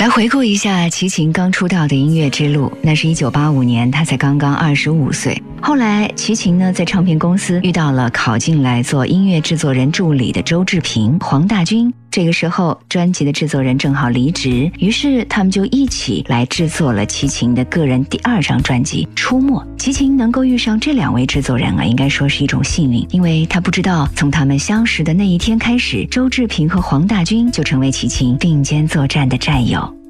来回顾一下齐秦刚出道的音乐之路，那是1985年，他才刚刚25岁。后来齐秦呢，在唱片公司遇到了考进来做音乐制作人助理的周志平、黄大军。这个时候，专辑的制作人正好离职，于是他们就一起来制作了齐秦的个人第2张专辑《出没》。齐秦能够遇上这2位制作人啊，应该说是一种幸运，因为他不知道从他们相识的那一天开始，周志平和黄大军就成为齐秦并肩作战的战友。